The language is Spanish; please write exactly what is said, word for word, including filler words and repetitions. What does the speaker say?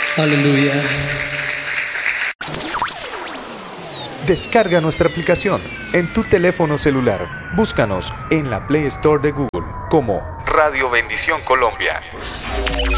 Aleluya. Descarga nuestra aplicación en tu teléfono celular. Búscanos en la Play Store de Google como Radio Bendición Colombia.